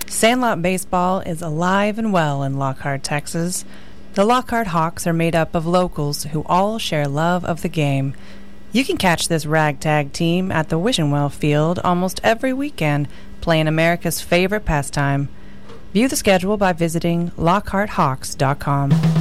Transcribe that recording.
Sandlot baseball is alive and well in Lockhart, Texas. The Lockhart Hawks are made up of locals who all share love of the game. You can catch this ragtag team at the Wishenwell Field almost every weekend, playing America's favorite pastime. View the schedule by visiting LockhartHawks.com.